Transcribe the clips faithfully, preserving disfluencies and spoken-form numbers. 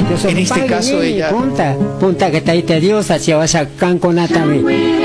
En este caso ella... Punta, punta que taita Dios hacia wasa kankunatami.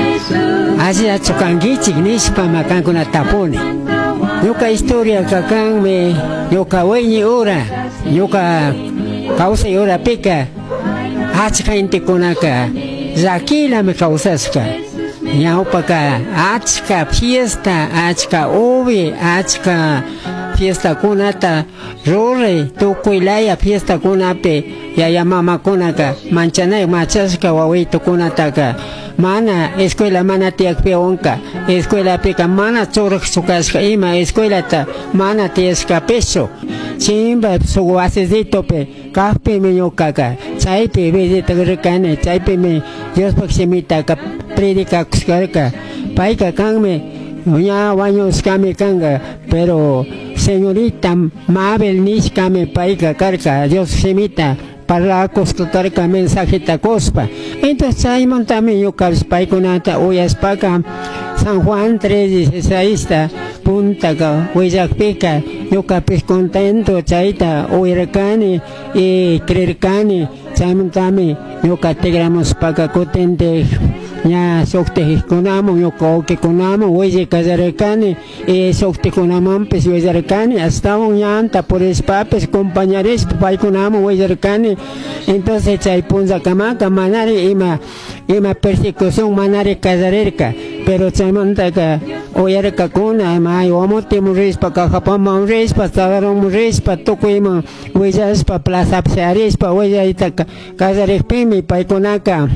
Hacia chukangichik nishpama kankunatapuni. Yoka historia kakanme, yoka weñi ora, yoka causa ora pica. Achka inti kunaka, zakila me causasca. Ñawpaka achka fiesta, achka ubi, achka fiesta kunata rore tukuylaya fiesta kunape yaya mama kunaka manchanay machasca wawito kunataka mana escuela mana tiakpi onka escuela pika mana choruk sukasca ima escuela ta mana tiesca peso chimba sugu asesito pe kahpe me yokaka chaype visita rikane chaype me Dios paksimita ka predica kuskarka paika kanme uña baños kame kanga pero señorita Mabel Nishkame paika karka Dios semita para acostar ka mensaje ta cospa entonces Simon también yo kals paikunata uyas paka San Juan tres dieciséis punta ka uyak pika yo kapis contento chaita uirkani y creerkani Simon también yo categramos paka contente ya sokte kunamo yo koke kunamo oye kazarekani e sokte kunamo pues yo zarekani hasta un llanta por espapes compañeros pai kunamo oye zarekani entonces chay punza kamaka manare ima ima persecución manare kazarerka pero chay montaga oye ka kuna mai omote muris pa kahapa muris pa tagaron muris pa tokuima oye pa plaza psaris pa oye ita kazarek pimi pai kunaka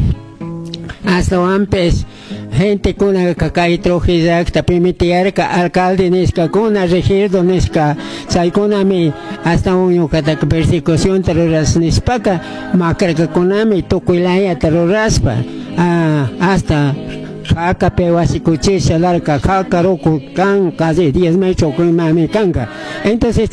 hasta antes gente kuna kakai trojizak ta permitir ka alcalde niska kuna regirdo niska saikunami hasta un yukata persecución terroras nispaka makarka kunami tukuilaya terroraspa hasta Haka pewasi kuchisha larga haka roku kan casi diez metros con mami kanga entonces